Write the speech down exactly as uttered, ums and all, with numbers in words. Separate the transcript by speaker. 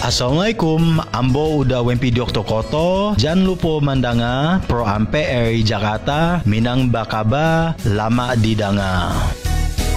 Speaker 1: Assalamualaikum, ambo udah wempi Doktor Koto. Jangan lupa mandanga Pro Ampe Eri Jakarta Minang Bakaba lama didanga.